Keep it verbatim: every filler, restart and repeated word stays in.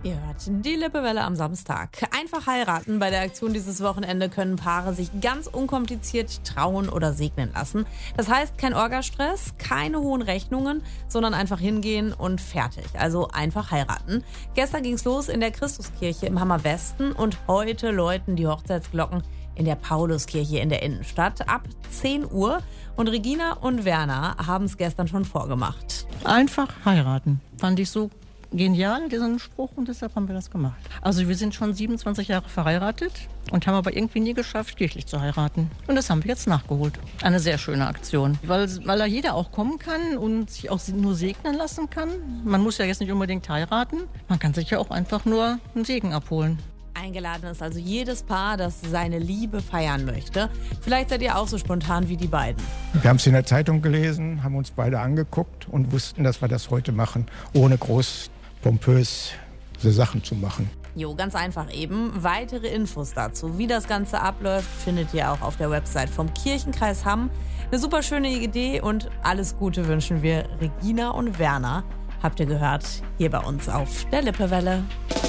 Ihr hört die Lippewelle am Samstag. Einfach heiraten. Bei der Aktion dieses Wochenende können Paare sich ganz unkompliziert trauen oder segnen lassen. Das heißt, kein Orgastress, keine hohen Rechnungen, sondern einfach hingehen und fertig. Also einfach heiraten. Gestern ging's los in der Christuskirche im Hammerwesten und heute läuten die Hochzeitsglocken in der Pauluskirche in der Innenstadt ab zehn Uhr. Und Regina und Werner haben es gestern schon vorgemacht. Einfach heiraten. Fand ich so genial, diesen Spruch, und deshalb haben wir das gemacht. Also wir sind schon siebenundzwanzig Jahre verheiratet und haben aber irgendwie nie geschafft, kirchlich zu heiraten. Und das haben wir jetzt nachgeholt. Eine sehr schöne Aktion, weil, weil da jeder auch kommen kann und sich auch nur segnen lassen kann. Man muss ja jetzt nicht unbedingt heiraten, man kann sich ja auch einfach nur einen Segen abholen. Eingeladen ist also jedes Paar, das seine Liebe feiern möchte. Vielleicht seid ihr auch so spontan wie die beiden. Wir haben es in der Zeitung gelesen, haben uns beide angeguckt und wussten, dass wir das heute machen, ohne groß pompös so Sachen zu machen. Jo, ganz einfach eben. Weitere Infos dazu, wie das Ganze abläuft, findet ihr auch auf der Website vom Kirchenkreis Hamm. Eine super schöne Idee und alles Gute wünschen wir Regina und Werner. Habt ihr gehört, hier bei uns auf der Lippewelle.